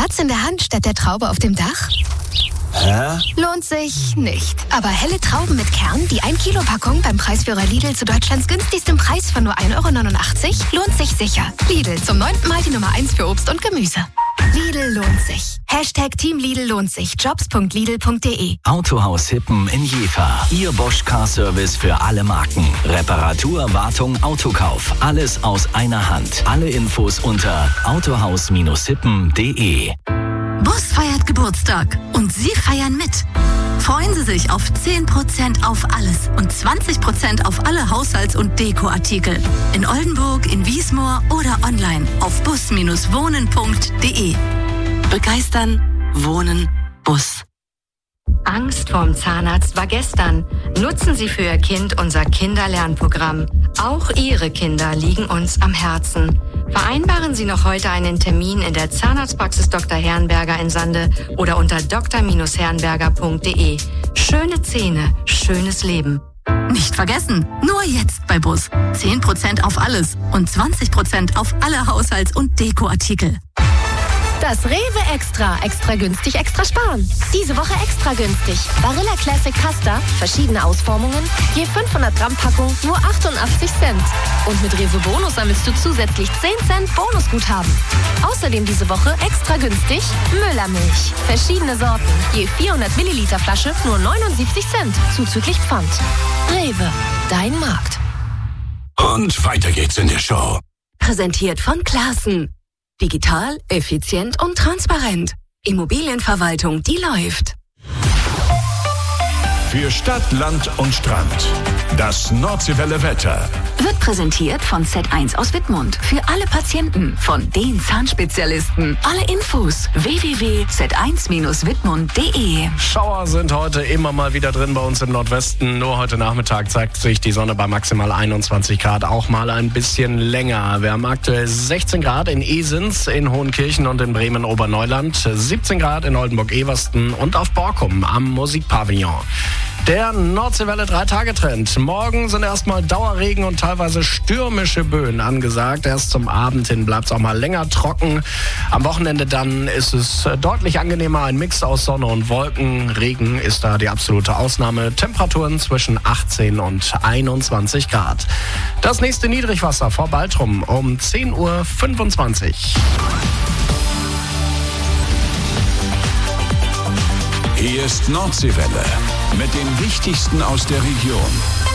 Platz in der Hand statt der Traube auf dem Dach? Hä? Lohnt sich nicht. Aber helle Trauben mit Kern, die 1 Kilo Packung beim Preisführer Lidl zu Deutschlands günstigstem Preis von nur 1,89 € lohnt sich sicher. Lidl, zum 9. Mal die Nummer 1 für Obst und Gemüse. Lidl lohnt sich. #Team Lidl lohnt sich. Jobs.lidl.de. Autohaus Hippen in Jever. Ihr Bosch Car Service für alle Marken. Reparatur, Wartung, Autokauf. Alles aus einer Hand. Alle Infos unter autohaus-hippen.de. Bus feiert Geburtstag und Sie feiern mit. Freuen Sie sich auf 10% auf alles und 20% auf alle Haushalts- und Dekoartikel. In Oldenburg, in Wiesmoor oder online auf bus-wohnen.de. Begeistern, wohnen, Bus. Angst vorm Zahnarzt war gestern. Nutzen Sie für Ihr Kind unser Kinderlernprogramm. Auch Ihre Kinder liegen uns am Herzen. Vereinbaren Sie noch heute einen Termin in der Zahnarztpraxis Dr. Herrenberger in Sande oder unter dr-herrenberger.de. Schöne Zähne, schönes Leben. Nicht vergessen, nur jetzt bei Bus. 10% auf alles und 20% auf alle Haushalts- und Dekoartikel. Das Rewe Extra. Extra günstig, extra sparen. Diese Woche extra günstig. Barilla Classic Pasta, verschiedene Ausformungen, je 500 Gramm Packung, nur 88 Cent. Und mit Rewe Bonus sammelst du zusätzlich 10 Cent Bonusguthaben. Außerdem diese Woche extra günstig Müllermilch. Verschiedene Sorten, je 400 Milliliter Flasche, nur 79 Cent, zuzüglich Pfand. Rewe, dein Markt. Und weiter geht's in der Show. Präsentiert von Classen. Digital, effizient und transparent. Immobilienverwaltung, die läuft. Für Stadt, Land und Strand. Das Nordseewelle Wetter. Wird präsentiert von Z1 aus Wittmund. Für alle Patienten, von den Zahnspezialisten. Alle Infos www.z1-wittmund.de. Schauer sind heute immer mal wieder drin bei uns im Nordwesten. Nur heute Nachmittag zeigt sich die Sonne bei maximal 21 Grad auch mal ein bisschen länger. Wir haben aktuell 16 Grad in Esens, in Hohenkirchen und in Bremen-Oberneuland. 17 Grad in Oldenburg-Eversten und auf Borkum am Musikpavillon. Der Nordseewelle 3-Tage-Trend. Morgen sind erstmal Dauerregen und teilweise stürmische Böen angesagt. Erst zum Abend hin bleibt es auch mal länger trocken. Am Wochenende dann ist es deutlich angenehmer. Ein Mix aus Sonne und Wolken. Regen ist da die absolute Ausnahme. Temperaturen zwischen 18 und 21 Grad. Das nächste Niedrigwasser vor Baltrum um 10:25 Uhr. Hier ist Nordseewelle mit dem Wichtigsten aus der Region.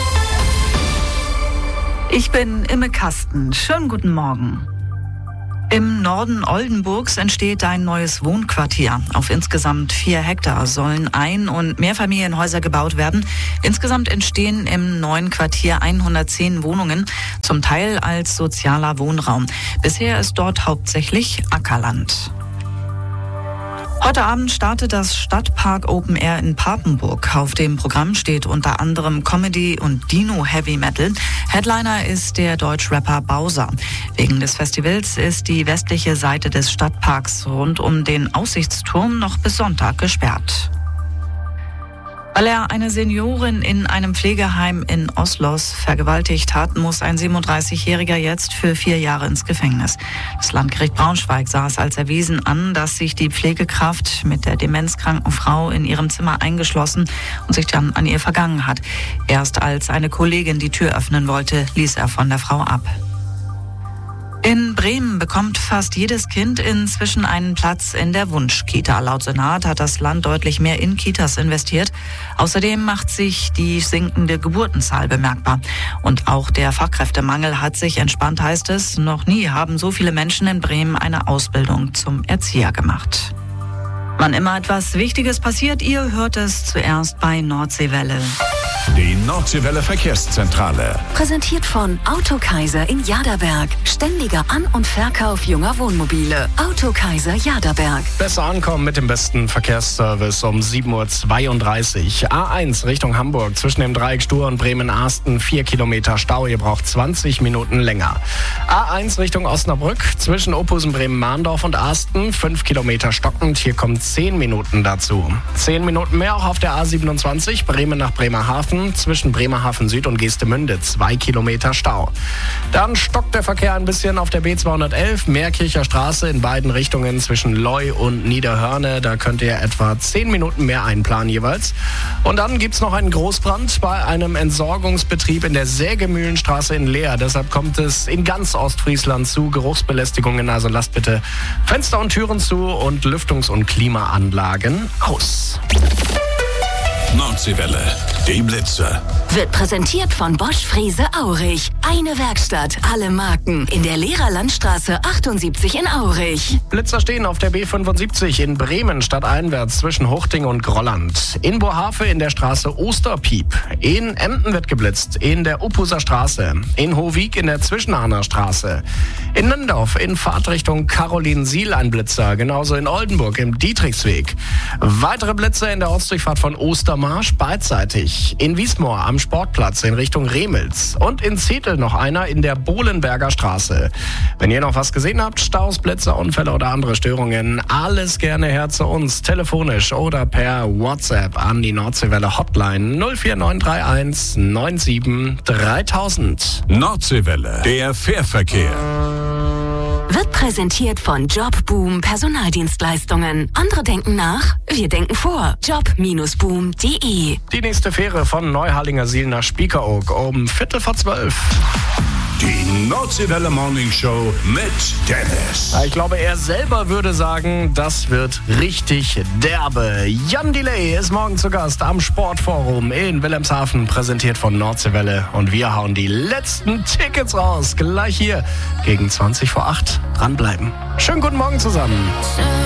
Ich bin Imme Kasten. Schönen guten Morgen. Im Norden Oldenburgs entsteht ein neues Wohnquartier. Auf insgesamt 4 Hektar sollen Ein- und Mehrfamilienhäuser gebaut werden. Insgesamt entstehen im neuen Quartier 110 Wohnungen, zum Teil als sozialer Wohnraum. Bisher ist dort hauptsächlich Ackerland. Heute Abend startet das Stadtpark Open Air in Papenburg. Auf dem Programm steht unter anderem Comedy und Dino Heavy Metal. Headliner ist der Deutschrapper Bowser. Wegen des Festivals ist die westliche Seite des Stadtparks rund um den Aussichtsturm noch bis Sonntag gesperrt. Weil er eine Seniorin in einem Pflegeheim in Oslos vergewaltigt hat, muss ein 37-Jähriger jetzt für 4 Jahre ins Gefängnis. Das Landgericht Braunschweig sah es als erwiesen an, dass sich die Pflegekraft mit der demenzkranken Frau in ihrem Zimmer eingeschlossen und sich dann an ihr vergangen hat. Erst als eine Kollegin die Tür öffnen wollte, ließ er von der Frau ab. In Bremen bekommt fast jedes Kind inzwischen einen Platz in der Wunschkita. Laut Senat hat das Land deutlich mehr in Kitas investiert. Außerdem macht sich die sinkende Geburtenzahl bemerkbar. Und auch der Fachkräftemangel hat sich entspannt, heißt es. Noch nie haben so viele Menschen in Bremen eine Ausbildung zum Erzieher gemacht. Wann immer etwas Wichtiges passiert, ihr hört es zuerst bei Nordseewelle. Die Nordseewelle Verkehrszentrale. Präsentiert von Autokaiser in Jaderberg. Ständiger An- und Verkauf junger Wohnmobile. Autokaiser Jaderberg. Besser ankommen mit dem besten Verkehrsservice um 7:32 Uhr. A1 Richtung Hamburg zwischen dem Dreieck Stur und Bremen-Arsten 4 Kilometer Stau. Ihr braucht 20 Minuten länger. A1 Richtung Osnabrück zwischen Ophusen, Bremen-Mahndorf und Arsten 5 Kilometer stockend. Hier kommen 10 Minuten dazu. 10 Minuten mehr auch auf der A27 Bremen nach Bremerhaven. Bremerhaven, zwischen Bremerhaven Süd und Geestemünde 2 Kilometer Stau. Dann stockt der Verkehr ein bisschen auf der B211, Meerkircher Straße in beiden Richtungen zwischen Leu und Niederhörne. Da könnt ihr etwa 10 Minuten mehr einplanen jeweils. Und dann gibt's noch einen Großbrand bei einem Entsorgungsbetrieb in der Sägemühlenstraße in Leer. Deshalb kommt es in ganz Ostfriesland zu Geruchsbelästigungen. Also lasst bitte Fenster und Türen zu und Lüftungs- und Klimaanlagen aus. Nordseewelle, die Blitzer. Wird präsentiert von Bosch Frese Aurich. Eine Werkstatt, alle Marken. In der Lehrerlandstraße 78 in Aurich. Blitzer stehen auf der B75 in Bremen stadteinwärts zwischen Huchting und Grolland. In Bohafe in der Straße Osterpiep. In Emden wird geblitzt in der Uphuser Straße. In Hohwig in der Zwischenahner Straße. In Nindorf in Fahrtrichtung Carolinensiel ein Blitzer. Genauso in Oldenburg im Dietrichsweg. Weitere Blitzer in der Ortsdurchfahrt von Ostermarsch beidseitig. In Wiesmoor am Sportplatz in Richtung Remels. Und in Zetel noch einer in der Bohlenberger Straße. Wenn ihr noch was gesehen habt, Staus, Blitzer, Unfälle oder andere Störungen, alles gerne her zu uns, telefonisch oder per WhatsApp an die Nordseewelle Hotline 04931 97 3000. Nordseewelle, der Fährverkehr. Wird präsentiert von Jobboom Personaldienstleistungen. Andere denken nach, wir denken vor. Job-boom.de. Die nächste Fähre von Neuhallinger Siel nach Spiekeroog um 11:45. Die Nordseewelle Morning Show mit Dennis. Ich glaube, er selber würde sagen, das wird richtig derbe. Jan Delay ist morgen zu Gast am Sportforum in Wilhelmshaven, präsentiert von Nordseewelle. Und wir hauen die letzten Tickets raus. Gleich hier gegen 20 vor 8. Dranbleiben. Schönen guten Morgen zusammen.